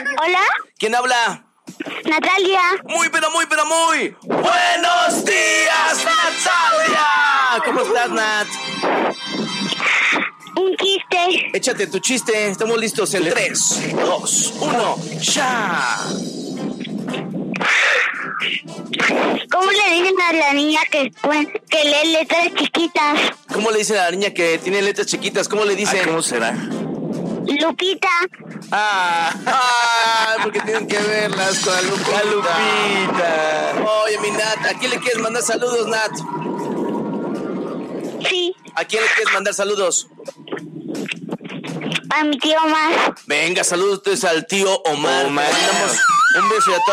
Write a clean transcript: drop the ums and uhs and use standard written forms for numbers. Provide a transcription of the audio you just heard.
Hola, ¿Quién habla? Natalia. Muy, pero muy, pero muy. ¡Buenos días, Natalia! ¿Cómo estás, Nat? Un chiste. Échate tu chiste. Estamos listos en 3, 2, 1, ¡ya! ¿Cómo le dicen a la niña que lee letras chiquitas? ¿Cómo le dicen a la niña que tiene letras chiquitas? ¿Cómo le dicen? ¿Cómo será? Lupita. Porque tienen que verlas con la Lupita. Oye, mi Nat, ¿a quién le quieres mandar saludos, Nat? Sí, ¿A quién le quieres mandar saludos? a mi tío más. Venga, saludos al tío Omar. Omar. Le mandamos un beso y a toda